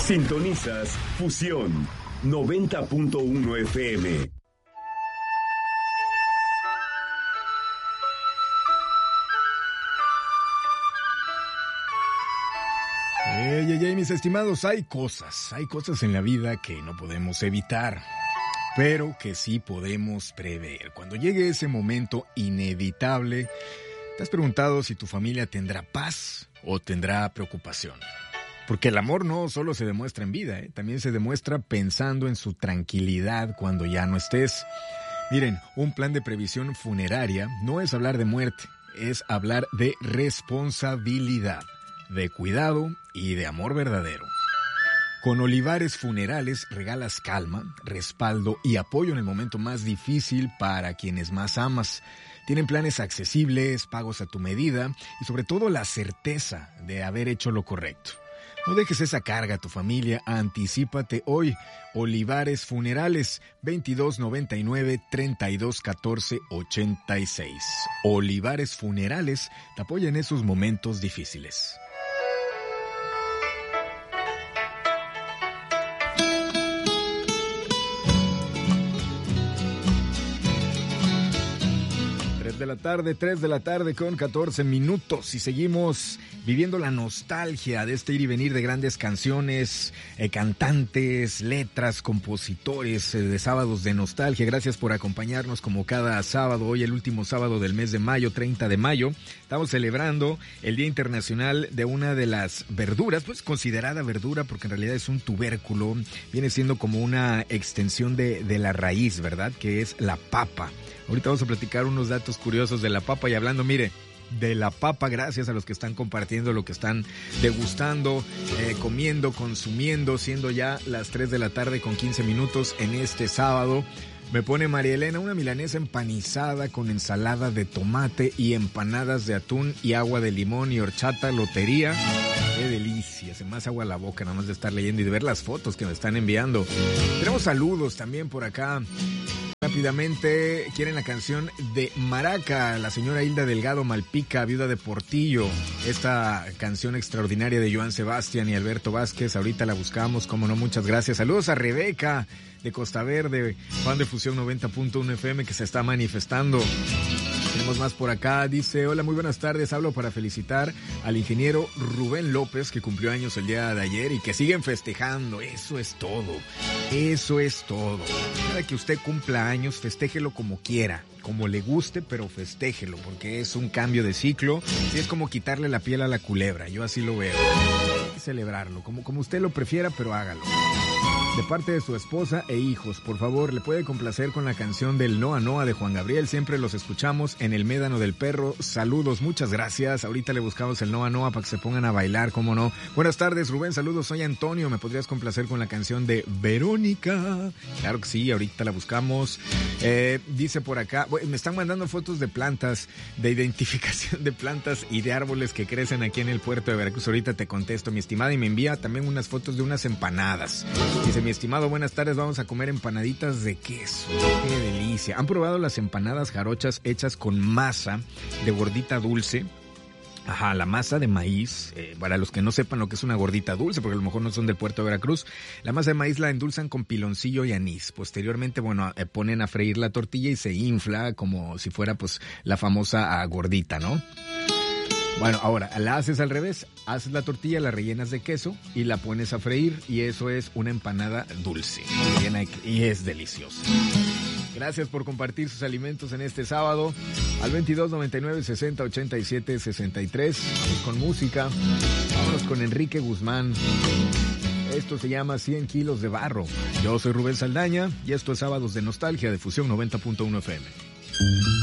Sintonizas Fusión 90.1 FM. Mis estimados, hay cosas en la vida que no podemos evitar, pero que sí podemos prever. Cuando llegue ese momento inevitable, ¿te has preguntado si tu familia tendrá paz o tendrá preocupación? Porque el amor no solo se demuestra en vida, también se demuestra pensando en su tranquilidad cuando ya no estés. Miren, un plan de previsión funeraria no es hablar de muerte, es hablar de responsabilidad, de cuidado y de amor verdadero. Con Olivares Funerales regalas calma, respaldo y apoyo en el momento más difícil para quienes más amas. Tienen planes accesibles, pagos a tu medida y sobre todo la certeza de haber hecho lo correcto. No dejes esa carga a tu familia, anticípate hoy. Olivares Funerales, 2299-3214-86. Olivares Funerales te apoya en esos momentos difíciles. Tres de la tarde con 14 minutos y seguimos viviendo la nostalgia de este ir y venir de grandes canciones, cantantes, letras, compositores de sábados de nostalgia. Gracias por acompañarnos como cada sábado. Hoy el último sábado del mes de mayo, 30 de mayo. Estamos celebrando el Día Internacional de una de las verduras, pues considerada verdura porque en realidad es un tubérculo. Viene siendo como una extensión de la raíz, ¿verdad? Que es la papa. Ahorita vamos a platicar unos datos curiosos de la papa y hablando, mire, de la papa, gracias a los que están compartiendo lo que están degustando, comiendo, consumiendo, siendo ya las 3 de la tarde con 15 minutos en este sábado. Me pone María Elena una milanesa empanizada con ensalada de tomate y empanadas de atún y agua de limón y horchata lotería. ¡Qué delicia! Se me hace agua a la boca nada más de estar leyendo y de ver las fotos que me están enviando. Tenemos saludos también por acá. Rápidamente, quieren la canción de Maraca, la señora Hilda Delgado Malpica, viuda de Portillo. Esta canción extraordinaria de Joan Sebastián y Alberto Vázquez, ahorita la buscamos, como no, muchas gracias. Saludos a Rebeca de Costa Verde, fan de Fusión 90.1 FM, que se está manifestando. Tenemos más por acá, dice: hola, muy buenas tardes, hablo para felicitar al ingeniero Rubén López, que cumplió años el día de ayer y que siguen festejando. Eso es todo, eso es todo. Cada que usted cumpla años, festéjelo como quiera, como le guste, pero festéjelo, porque es un cambio de ciclo y es como quitarle la piel a la culebra, yo así lo veo. Hay que celebrarlo, como usted lo prefiera, pero hágalo. De parte de su esposa e hijos, por favor, le puede complacer con la canción del Noa Noa de Juan Gabriel. Siempre los escuchamos en el Médano del Perro. Saludos, muchas gracias. Ahorita le buscamos el Noa Noa para que se pongan a bailar, cómo no. Buenas tardes, Rubén, saludos. Soy Antonio. ¿Me podrías complacer con la canción de Verónica? Claro que sí, ahorita la buscamos. Dice por acá, me están mandando fotos de plantas, de identificación de plantas y de árboles que crecen aquí en el puerto de Veracruz. Ahorita te contesto, mi estimada, y me envía también unas fotos de unas empanadas. Dice: mi estimado, buenas tardes, vamos a comer empanaditas de queso. ¡Qué delicia! ¿Han probado las empanadas jarochas hechas con masa de gordita dulce? Ajá, la masa de maíz, para los que no sepan lo que es una gordita dulce, porque a lo mejor no son del puerto de Veracruz, la masa de maíz la endulzan con piloncillo y anís. Posteriormente, ponen a freír la tortilla y se infla como si fuera pues la famosa gordita, ¿no? Bueno, ahora la haces al revés, haces la tortilla, la rellenas de queso y la pones a freír y eso es una empanada dulce y es deliciosa. Gracias por compartir sus alimentos en este sábado al 2299-6087-63. Vamos con música, vámonos con Enrique Guzmán. Esto se llama 100 kilos de barro. Yo soy Rubén Saldaña y esto es Sábados de Nostalgia de Fusión 90.1 FM.